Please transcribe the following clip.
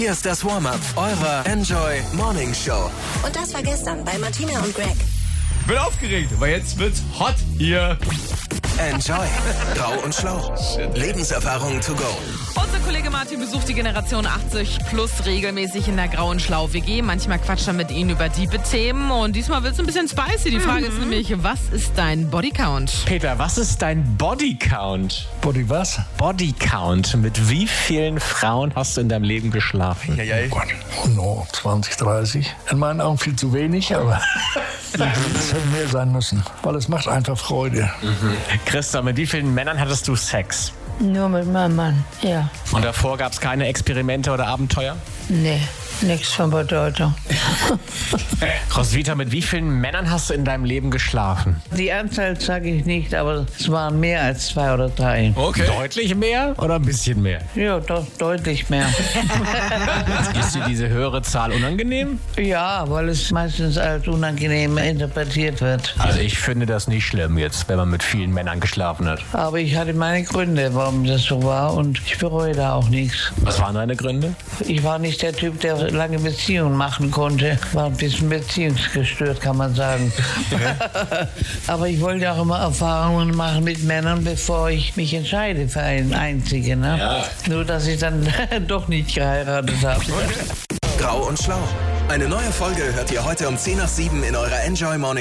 Hier ist das Warm-Up eurer Enjoy Morning Show. Und das war gestern bei Martina und Greg. Bin aufgeregt, weil jetzt wird's hot hier. Enjoy. Grau und Schlau. Lebenserfahrung to go. Unser Kollege Martin besucht die Generation 80 plus regelmäßig in der Grauen Schlau WG. Manchmal quatscht er mit ihnen über tiefe Themen und diesmal wird es ein bisschen spicy. Die Frage ist nämlich, was ist dein Bodycount? Peter, was ist dein Bodycount? Body was? Bodycount. Mit wie vielen Frauen hast du in deinem Leben geschlafen? Oh Gott, no, 20, 30. In meinen Augen viel zu wenig, aber das hätte mehr sein müssen, weil es macht einfach Freude. Christa, mit wie vielen Männern hattest du Sex? Nur mit meinem Mann, ja. Und davor gab es keine Experimente oder Abenteuer? Nee, nichts von Bedeutung. Roswitha, mit wie vielen Männern hast du in deinem Leben geschlafen? Die Anzahl sage ich nicht, aber es waren mehr als 2 oder 3. Okay. Deutlich mehr oder ein bisschen mehr? Ja, doch, deutlich mehr. Ist dir diese höhere Zahl unangenehm? Ja, weil es meistens als unangenehm interpretiert wird. Also ich finde das nicht schlimm jetzt, wenn man mit vielen Männern geschlafen hat. Aber ich hatte meine Gründe, warum das so war und ich bereue da auch nichts. Was waren deine Gründe? Ich war nicht der Typ, der lange Beziehungen machen konnte. War ein bisschen beziehungsgestört, kann man sagen. Aber ich wollte auch immer Erfahrungen machen mit Männern, bevor ich mich entscheide für einen einzigen. Ne? Ja. Nur, dass ich dann doch nicht geheiratet habe. Grau und Schlau. Eine neue Folge hört ihr heute um 6:10 in eurer Enjoy Morning